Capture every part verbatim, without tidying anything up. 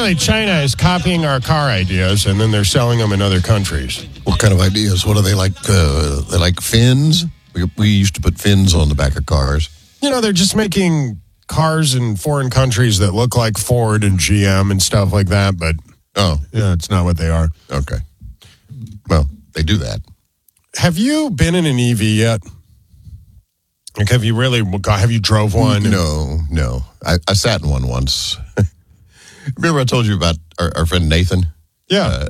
Apparently, China is copying our car ideas, and then they're selling them in other countries. What kind of ideas? What are they like? Uh, they like fins? We, we used to put fins on the back of cars. You know, they're just making cars in foreign countries that look like Ford and G M and stuff like that, but oh, yeah, it's not what they are. Okay. Well, they do that. Have you been in an E V yet? Like, have you really, have you drove one? No, no. I, I sat in one once. Remember I told you about our, our friend Nathan? Yeah. Uh,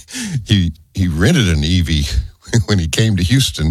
he he rented an E V when he came to Houston,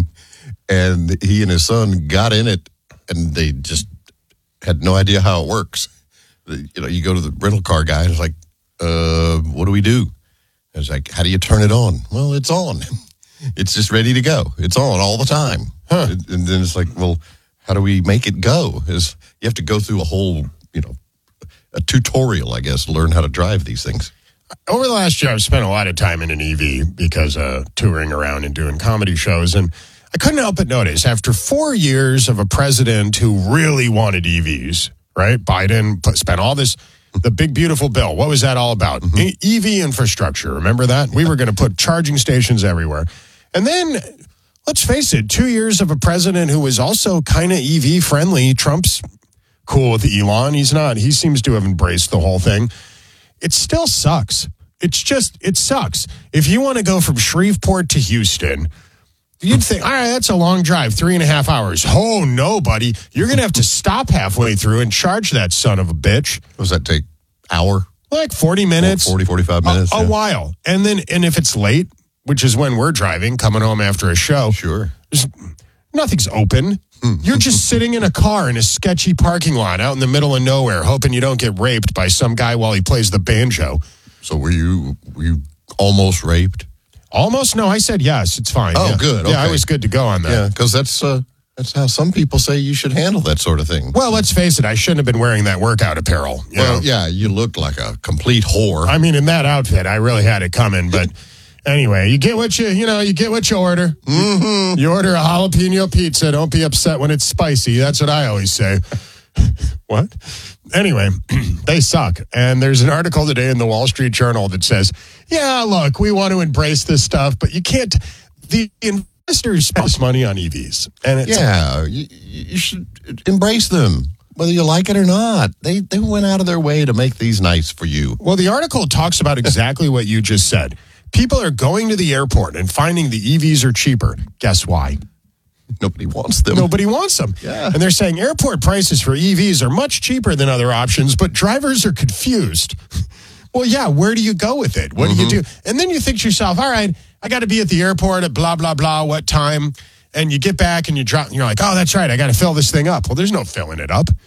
and he and his son got in it, and they just had no idea how it works. You know, you go to the rental car guy, and it's like, uh, what do we do? I was like, how do you turn it on? Well, it's on. It's just ready to go. It's on all the time. Huh. And then it's like, well, how do we make it go? Is you have to go through a whole, you know, a tutorial, I guess, to learn how to drive these things. Over the last year, I've spent a lot of time in an E V because uh, touring around and doing comedy shows. And I couldn't help but notice after four years of a president who really wanted E Vs, right? Biden put, spent all this, the big, beautiful bill. What was that all about? Mm-hmm. E V infrastructure. Remember that? We were going to put charging stations everywhere. And then, let's face it, two years of a president who was also kind of E V friendly. Trump's cool with Elon. He's not. He seems to have embraced the whole thing. It still sucks. It's just, it sucks. If you want to go from Shreveport to Houston, you'd think, all right, that's a long drive, three and a half hours. Oh, no, buddy. You're going to have to stop halfway through and charge that son of a bitch. What does that take? Hour? Like forty minutes. forty, forty-five minutes. A, yeah. a while. And then, and if it's late, which is when we're driving, coming home after a show. Sure. Nothing's open. You're just sitting in a car in a sketchy parking lot out in the middle of nowhere, hoping you don't get raped by some guy while he plays the banjo. So were you were you almost raped? Almost? No, I said yes. It's fine. Oh, yeah. good. Okay. Yeah, I was good to go on that. Yeah, because that's uh, that's how some people say you should handle that sort of thing. Well, let's face it. I shouldn't have been wearing that workout apparel. You well, know? yeah, you looked like a complete whore. I mean, in that outfit, I really had it coming, but... Anyway, you get what you, you know, you get what you order. Mm-hmm. You order a jalapeno pizza. Don't be upset when it's spicy. That's what I always say. What? Anyway, they suck. And there's an article today in the Wall Street Journal that says, yeah, look, we want to embrace this stuff, but you can't, the investors spend money on E Vs. And it's, yeah, you, you should embrace them. Whether you like it or not, they, they went out of their way to make these nice for you. Well, the article talks about exactly what you just said. People are going to the airport and finding the E Vs are cheaper. Guess why? Nobody wants them. Nobody wants them. Yeah. And they're saying airport prices for E Vs are much cheaper than other options, but drivers are confused. Well, yeah, where do you go with it? What mm-hmm. do you do? And then you think to yourself, all right, I got to be at the airport at blah, blah, blah, what time? And you get back and you drop, and you're like, oh, that's right, I got to fill this thing up. Well, there's no filling it up.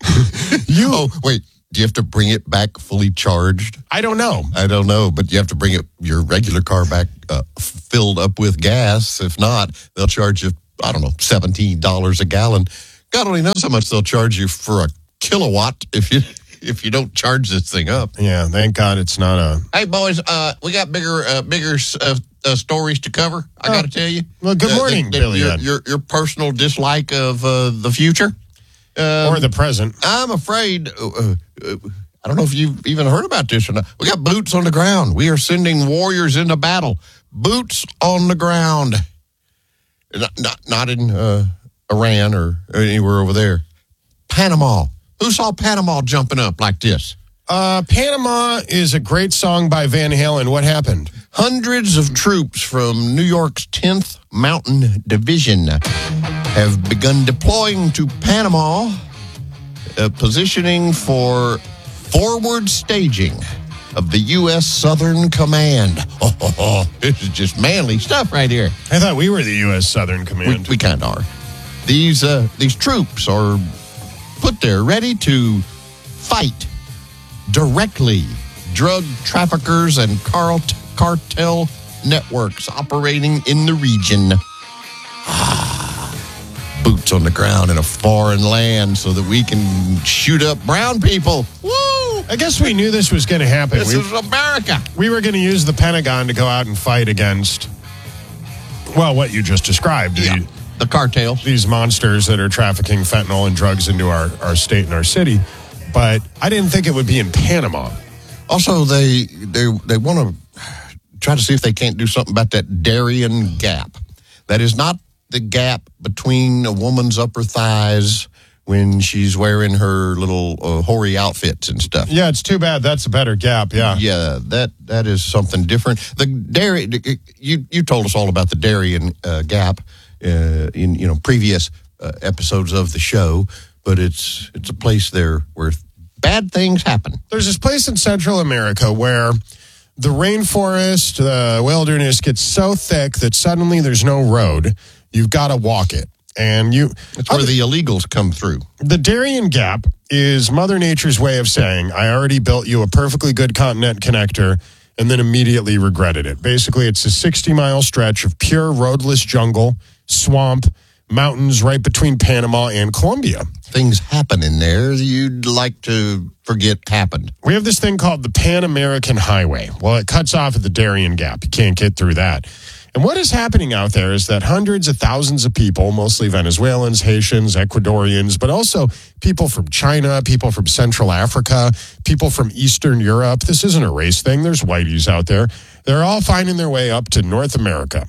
you. Oh, wait. Do you have to bring it back fully charged? I don't know. I don't know, but you have to bring it your regular car back uh, filled up with gas. If not, they'll charge you, I don't know, seventeen dollars a gallon. God only knows how much they'll charge you for a kilowatt if you if you don't charge this thing up. Yeah, thank God it's not a... Hey, boys, uh, we got bigger uh, bigger uh, uh, stories to cover, I oh. got to tell you. Well, good morning, uh, the, the, Billy. Your, your, your personal dislike of uh, the future. Um, or the present. I'm afraid, uh, uh, I don't know if you've even heard about this or not. We got boots on the ground. We are sending warriors into battle. Boots on the ground. Not not, not in uh, Iran or anywhere over there. Panama. Who saw Panama jumping up like this? Uh, Panama is a great song by Van Halen. What happened? Hundreds of troops from New York's tenth Mountain Division have begun deploying to Panama, uh, positioning for forward staging of the U S Southern Command. Oh, oh, oh, this is just manly stuff right here. I thought we were the U S Southern We, Command. we kind of are. These uh, these troops are put there ready to fight directly drug traffickers and cart- cartel networks operating in the region. Boots on the ground in a foreign land so that we can shoot up brown people. Woo! I guess we knew this was going to happen. This we, is America. We were going to use the Pentagon to go out and fight against, well, what you just described. Yeah, the, the cartels. These monsters that are trafficking fentanyl and drugs into our, our state and our city. But I didn't think it would be in Panama. Also, they they they want to try to see if they can't do something about that Darien Gap. That is not the gap between a woman's upper thighs when she's wearing her little uh, hoary outfits and stuff. Yeah, it's too bad. That's a better gap, yeah. Yeah, that that is something different. The Darien, you you told us all about the Darien uh, Gap uh, in you know previous uh, episodes of the show, but it's it's a place there where bad things happen. There's this place in Central America where the rainforest, the wilderness gets so thick that suddenly there's no road. You've got to walk it. And you, That's where the illegals come through. The Darien Gap is Mother Nature's way of saying, I already built you a perfectly good continent connector and then immediately regretted it. Basically, it's a sixty-mile stretch of pure roadless jungle, swamp, mountains right between Panama and Colombia. Things happen in there you'd like to forget happened. We have this thing called the Pan American Highway. Well, it cuts off at the Darien Gap. You can't get through that. And what is happening out there is that hundreds of thousands of people, mostly Venezuelans, Haitians, Ecuadorians, but also people from China, people from Central Africa, people from Eastern Europe. This isn't a race thing. There's whiteys out there. They're all finding their way up to North America.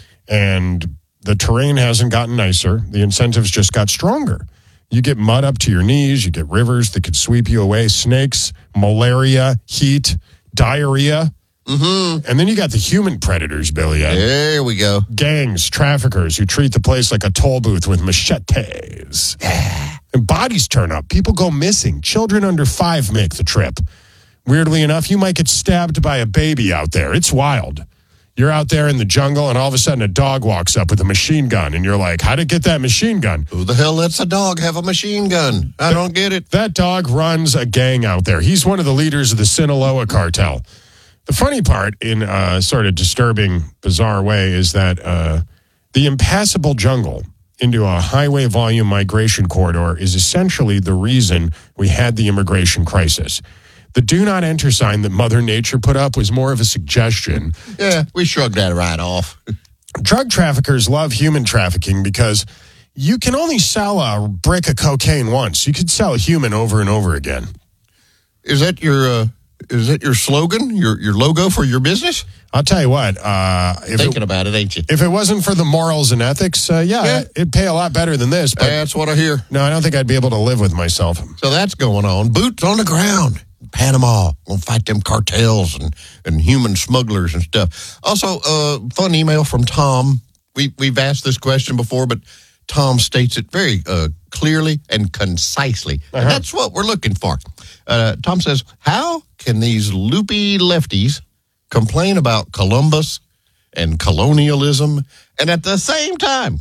And the terrain hasn't gotten nicer. The incentives just got stronger. You get mud up to your knees. You get rivers that could sweep you away. Snakes, malaria, heat, diarrhea. Mm-hmm. And then you got the human predators, Billy. There we go. Gangs, traffickers who treat the place like a toll booth with machetes. And bodies turn up. People go missing. Children under five make the trip. Weirdly enough, you might get stabbed by a baby out there. It's wild. You're out there in the jungle, and all of a sudden a dog walks up with a machine gun, and you're like, how'd it get that machine gun? Who the hell lets a dog have a machine gun? I don't get it. That dog runs a gang out there. He's one of the leaders of the Sinaloa cartel. The funny part, in a sort of disturbing, bizarre way, is that uh, the impassable jungle into a highway volume migration corridor is essentially the reason we had the immigration crisis. The do not enter sign that Mother Nature put up was more of a suggestion. Yeah, we shrugged that right off. Drug traffickers love human trafficking because you can only sell a brick of cocaine once. You could sell a human over and over again. Is that your uh, is that your slogan, your your logo for your business? I'll tell you what. Uh, if Thinking it, about it, ain't you? If it wasn't for the morals and ethics, uh, yeah, Yeah. it'd pay a lot better than this. But That's what I hear. no, I don't think I'd be able to live with myself. So that's going on. Boots on the ground. Panama. We'll fight them cartels and, and human smugglers and stuff. Also, uh, fun email from Tom. We, we've asked this question before, but Tom states it very uh, clearly and concisely. Uh-huh. And that's what we're looking for. Uh, Tom says, how can these loopy lefties complain about Columbus and colonialism and at the same time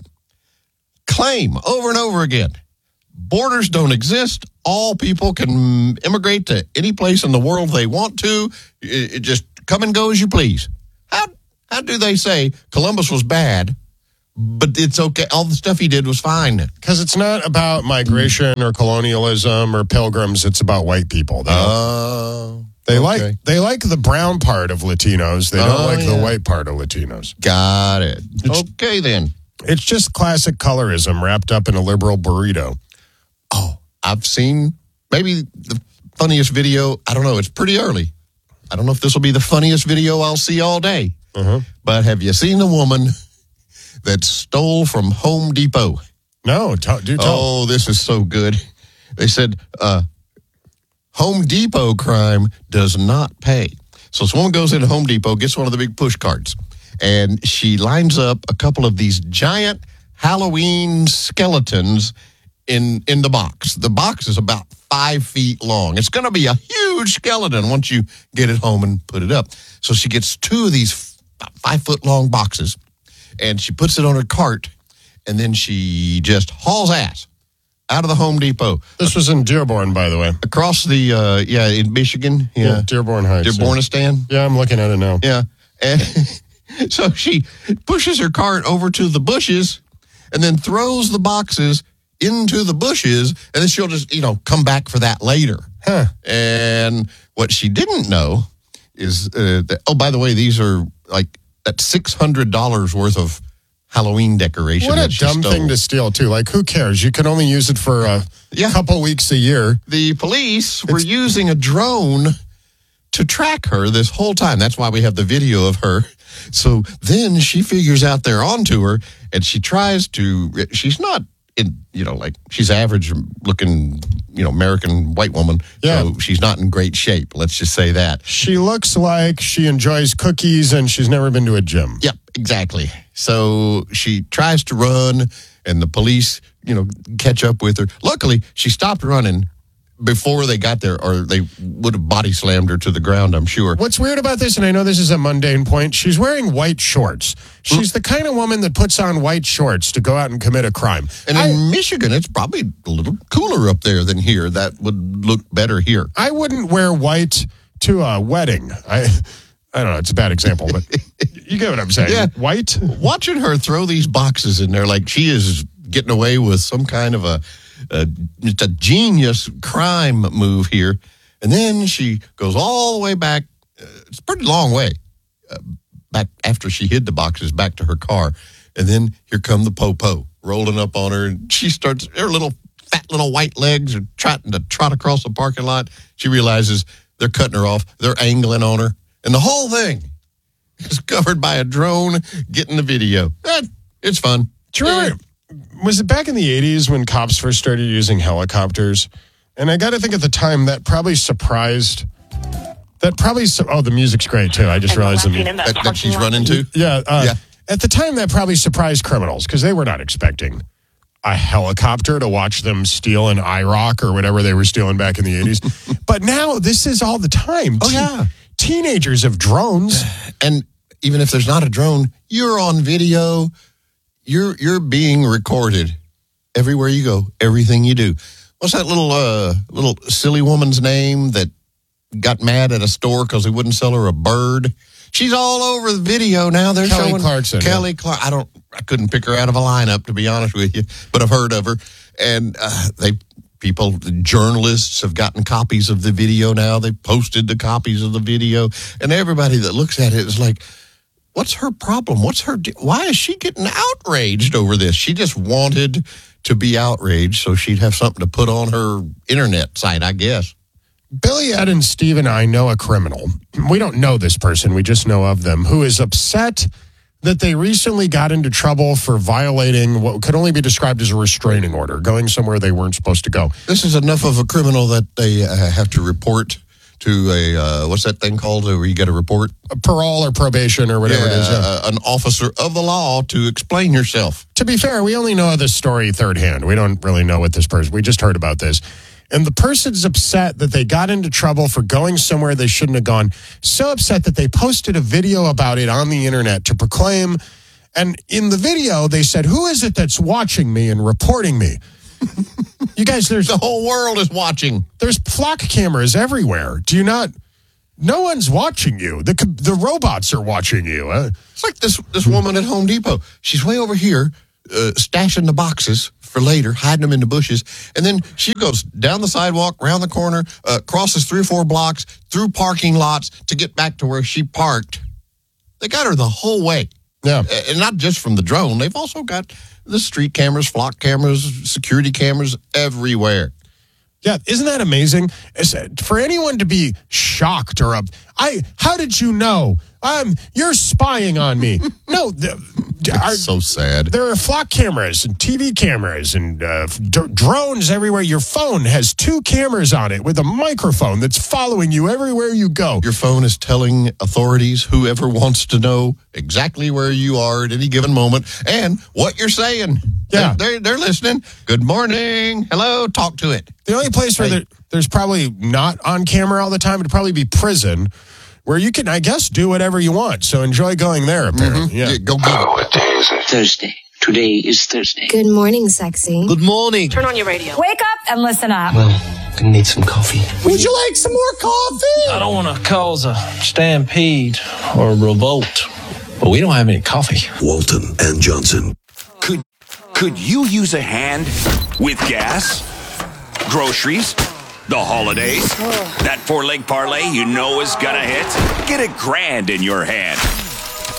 claim over and over again borders don't exist? All people can immigrate to any place in the world they want to. It, it just come and go as you please. How how do they say Columbus was bad, but it's okay? All the stuff he did was fine. Because it's not about migration or colonialism or pilgrims. It's about white people. They, Oh, don't- they okay. like they like the brown part of Latinos. They don't Oh, like the yeah. white part of Latinos. Got it. Okay, then. It's just classic colorism wrapped up in a liberal burrito. Oh, I've seen maybe the funniest video. I don't know. It's pretty early. I don't know if this will be the funniest video I'll see all day. Uh-huh. But have you seen the woman that stole from Home Depot? No, t- do tell. Oh, this is so good. They said uh, Home Depot crime does not pay. So this woman goes into Home Depot, gets one of the big push carts, and she lines up a couple of these giant Halloween skeletons in in the box. The box is about five feet long. It's going to be a huge skeleton once you get it home and put it up. So she gets two of these five foot long boxes, and she puts it on her cart, and then she just hauls ass out of the Home Depot. This was in Dearborn, by the way. Across the, uh, yeah, in Michigan. Yeah, Yeah. Dearborn Heights. Dearbornistan. Yeah, I'm looking at it now. Yeah. And so she pushes her cart over to the bushes and then throws the boxes into the bushes, and then she'll just, you know, come back for that later. Huh. And what she didn't know is, uh, that, oh, by the way, these are like at six hundred dollars worth of Halloween decoration. What a that she dumb stole. thing to steal, too. Like, who cares? You can only use it for a Yeah. couple weeks a year. The police were using a drone to track her this whole time. That's why we have the video of her. So then she figures out they're onto her, and she tries to, she's not, in, you know, like, she's average looking, you know, American white woman. Yeah. So she's not in great shape. Let's just say that. She looks like she enjoys cookies and she's never been to a gym. Yep, exactly. So she tries to run, and the police, you know, catch up with her. Luckily, she stopped running before they got there, or they would have body slammed her to the ground, I'm sure. What's weird about this, and I know this is a mundane point, she's wearing white shorts. She's the kind of woman that puts on white shorts to go out and commit a crime. And I, in Michigan, it's probably a little cooler up there than here. That would look better here. I wouldn't wear white to a wedding. I I don't know, it's a bad example, but you get what I'm saying. Yeah. White? Watching her throw these boxes in there like she is getting away with some kind of a, a it's a genius crime move here. And then she goes all the way back. Uh, it's a pretty long way uh, back after she hid the boxes back to her car. And then here come the po-po rolling up on her. And she starts, her little fat little white legs are trying to trot across the parking lot. She realizes they're cutting her off. They're angling on her. And the whole thing is covered by a drone getting the video. Eh, it's fun. Do you remember, was it back in the eighties when cops first started using helicopters? And I got to think at the time that probably surprised, that probably, su- oh, the music's great too. I just And realized the walking mu- in that That, that parking she's lot. running to. Yeah, uh, Yeah. At the time, that probably surprised criminals because they were not expecting a helicopter to watch them steal an IROC or whatever they were stealing back in the eighties. But now this is all the time. Oh, Te- yeah. Teenagers have drones. And even if there's not a drone, you're on video. You're you're being recorded everywhere you go, everything you do. What's that little uh, little silly woman's name that got mad at a store because they wouldn't sell her a bird? She's all over the video now. They're Kelly showing Clarkson, Kelly Clark. I don't. I couldn't pick her out of a lineup, to be honest with you, but I've heard of her. And uh, they people, journalists have gotten copies of the video now. They posted the copies of the video, and everybody that looks at it is like, what's her problem? What's her? De- Why is she getting outraged over this? She just wanted to be outraged so she'd have something to put on her internet site, I guess. Billy, Ed, and Steve and I know a criminal. We don't know this person. We just know of them, who is upset that they recently got into trouble for violating what could only be described as a restraining order, going somewhere they weren't supposed to go. This is enough of a criminal that they uh, have to report to a, uh, what's that thing called where you get a report? Parole or probation or whatever it is. Yeah. Uh, an officer of the law to explain yourself. To be fair, we only know this story third hand. We don't really know what this person, we just heard about this. And the person's upset that they got into trouble for going somewhere they shouldn't have gone. So upset that they posted a video about it on the internet to proclaim. And in the video, they said, who is it that's watching me and reporting me? You guys, there's The whole world is watching. there's flock cameras everywhere. Do you not? No one's watching you. The the robots are watching you. Uh, It's like this this woman at Home Depot. She's way over here uh, stashing the boxes for later, hiding them in the bushes. And then she goes down the sidewalk, around the corner, uh, crosses three or four blocks, through parking lots to get back to where she parked. They got her the whole way. yeah. Uh, and not just from the drone. They've also got the street cameras, flock cameras, security cameras everywhere. Yeah, isn't that amazing? It's, for anyone to be shocked or up, I. How did you know? Um, you're spying on me. No, the, are, It's so sad. there are flock cameras and T V cameras and uh, d- drones everywhere. Your phone has two cameras on it with a microphone that's following you everywhere you go. Your phone is telling authorities, whoever wants to know, exactly where you are at any given moment and what you're saying. Yeah. They're, they're, they're listening. Good morning. Hello. Talk to it. The only place where Hey. there, there's probably not on camera all the time would probably be prison, where you can, I guess, do whatever you want. So enjoy going there, apparently. Yeah. Yeah, go get it. What day is it? Thursday. Today is Thursday. Good morning, sexy. Good morning. Turn on your radio. Wake up and listen up. Well, gonna need some coffee. Would you like some more coffee? I don't want to cause a stampede or a revolt, but we don't have any coffee. Walton and Johnson. Could could you use a hand with gas, groceries, the holidays? That four-leg parlay you know is gonna hit? Get a grand in your hand.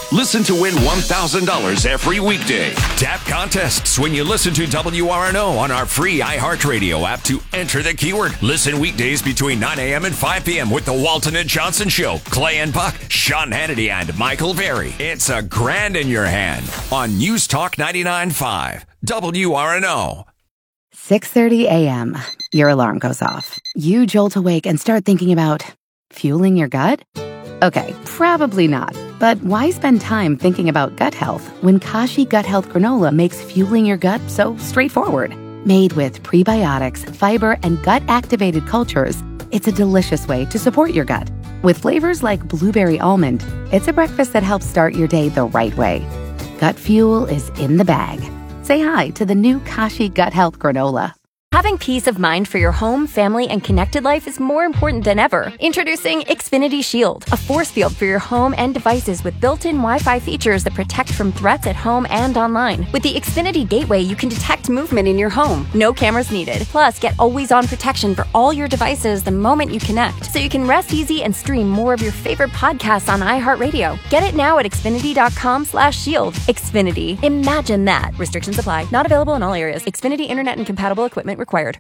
Listen to win one thousand dollars every weekday. Tap contests when you listen to W R N O on our free iHeartRadio app to enter the keyword. Listen weekdays between nine a.m. and five p.m. with the Walton and Johnson Show. Clay and Buck, Sean Hannity, and Michael Berry. It's a grand in your hand on News Talk ninety-nine point five W R N O. six thirty a.m. Your alarm goes off. You jolt awake and start thinking about fueling your gut? Okay, probably not. But why spend time thinking about gut health when Kashi Gut Health Granola makes fueling your gut so straightforward? Made with prebiotics, fiber, and gut-activated cultures, it's a delicious way to support your gut. With flavors like blueberry almond, it's a breakfast that helps start your day the right way. Gut fuel is in the bag. Say hi to the new Kashi Gut Health Granola. Having peace of mind for your home, family, and connected life is more important than ever. Introducing Xfinity Shield, a force field for your home and devices with built-in Wi-Fi features that protect from threats at home and online. With the Xfinity Gateway, you can detect movement in your home. No cameras needed. Plus, get always-on protection for all your devices the moment you connect, so you can rest easy and stream more of your favorite podcasts on iHeartRadio. Get it now at Xfinity.com slash shield. Xfinity. Imagine that. Restrictions apply. Not available in all areas. Xfinity Internet and compatible equipment required.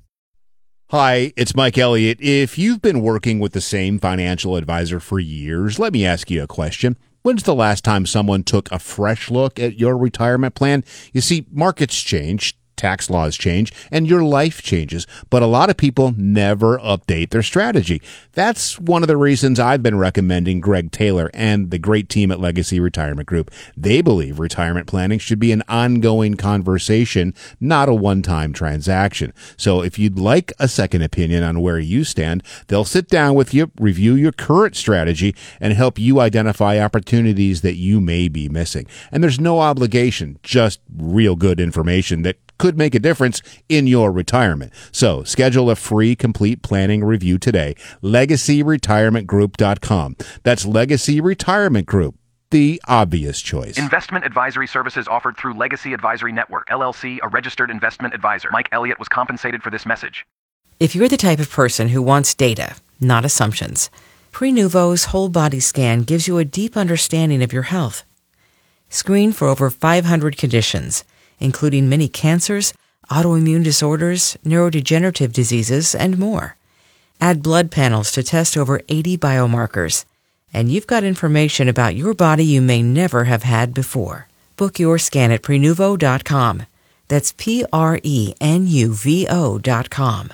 Hi, it's Mike Elliott. If you've been working with the same financial advisor for years, let me ask you a question. When's the last time someone took a fresh look at your retirement plan? You see, markets change, tax laws change, and your life changes, but a lot of people never update their strategy. That's one of the reasons I've been recommending Greg Taylor and the great team at Legacy Retirement Group. They believe retirement planning should be an ongoing conversation, not a one-time transaction. So if you'd like a second opinion on where you stand, they'll sit down with you, review your current strategy, and help you identify opportunities that you may be missing. And there's no obligation, just real good information that could make a difference in your retirement. So schedule a free complete planning review today. legacy retirement group dot com. That's Legacy Retirement Group, the obvious choice. Investment advisory services offered through Legacy Advisory Network, L L C, a registered investment advisor. Mike Elliott was compensated for this message. If you're the type of person who wants data, not assumptions, Prenuvo's whole body scan gives you a deep understanding of your health. Screen for over five hundred conditions, including many cancers, autoimmune disorders, neurodegenerative diseases, and more. Add blood panels to test over eighty biomarkers, and you've got information about your body you may never have had before. Book your scan at Prenuvo dot com. That's P R E N U V O dot com.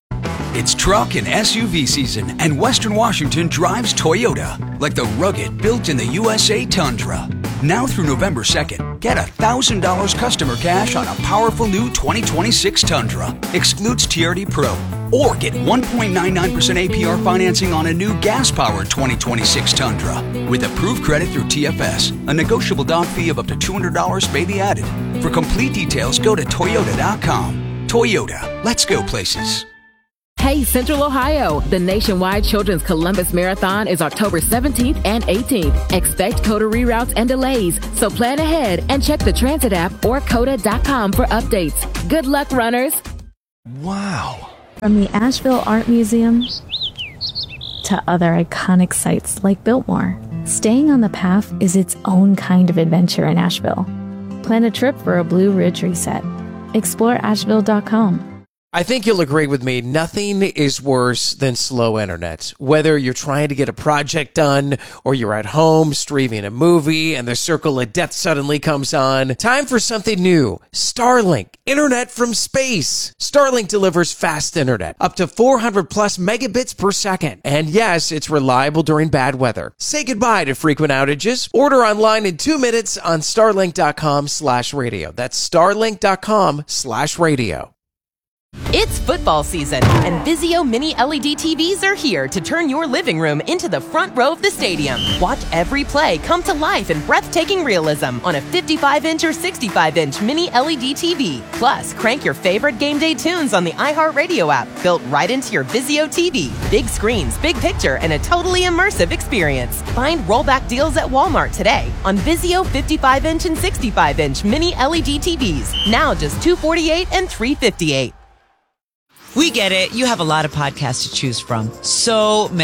It's truck and S U V season, and Western Washington drives Toyota, like the rugged, built in the U S A Tundra. Now through November second, get one thousand dollars customer cash on a powerful new twenty twenty-six Tundra. Excludes T R D Pro. Or get one point nine nine percent A P R financing on a new gas-powered twenty twenty-six Tundra. With approved credit through T F S, a negotiable down fee of up to two hundred dollars may be added. For complete details, go to Toyota dot com. Toyota, let's go places. Hey, Central Ohio! The nationwide Children's Columbus Marathon is October seventeenth and eighteenth. Expect COTA reroutes and delays, so plan ahead and check the transit app or COTA dot com for updates. Good luck, runners! Wow! From the Asheville Art Museum to other iconic sites like Biltmore, staying on the path is its own kind of adventure in Asheville. Plan a trip for a Blue Ridge reset. Explore Asheville dot com. I think you'll agree with me, nothing is worse than slow internet. Whether you're trying to get a project done or you're at home streaming a movie and the circle of death suddenly comes on, time for something new. Starlink, internet from space. Starlink delivers fast internet, up to four hundred plus megabits per second. And yes, it's reliable during bad weather. Say goodbye to frequent outages. Order online in two minutes on starlink dot com slash radio. That's starlink dot com slash radio. It's football season, and Vizio Mini L E D T Vs are here to turn your living room into the front row of the stadium. Watch every play come to life in breathtaking realism on a fifty-five inch or sixty-five inch Mini L E D T V. Plus, crank your favorite game day tunes on the iHeartRadio app, built right into your Vizio T V. Big screens, big picture, and a totally immersive experience. Find rollback deals at Walmart today on Vizio fifty-five inch and sixty-five inch Mini L E D T Vs. Now just two hundred forty-eight dollars and three hundred fifty-eight dollars. We get it. You have a lot of podcasts to choose from. So many. Too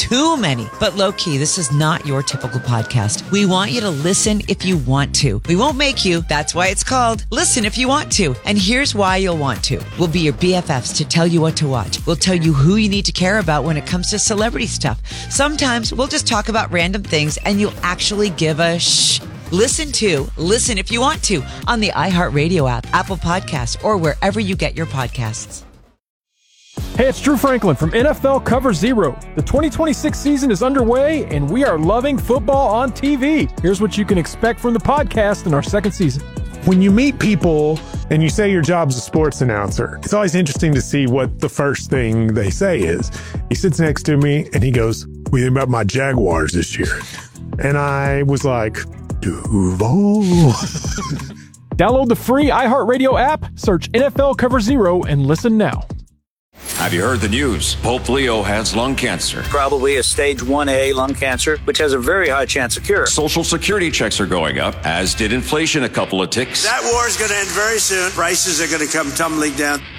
too many. But low-key, this is not your typical podcast. We want you to listen if you want to. We won't make you. That's why it's called Listen If You Want To. And here's why you'll want to. We'll be your B F Fs to tell you what to watch. We'll tell you who you need to care about when it comes to celebrity stuff. Sometimes we'll just talk about random things and you'll actually give a shh. Listen to Listen If You Want To on the iHeartRadio app, Apple Podcasts, or wherever you get your podcasts. Hey, it's Drew Franklin from N F L Cover Zero. The twenty twenty-six season is underway, and we are loving football on T V. Here's what you can expect from the podcast in our second season. When you meet people and you say your job's a sports announcer, it's always interesting to see what the first thing they say is. He sits next to me, and he goes, "What do you think about my Jaguars this year?" And I was like, Duval. Download the free iHeartRadio app, search N F L Cover Zero, and listen now. Have you heard the news? Pope Leo has lung cancer. Probably a stage one A lung cancer, which has a very high chance of cure. Social security checks are going up, as did inflation a couple of ticks. That war is going to end very soon. Prices are going to come tumbling down.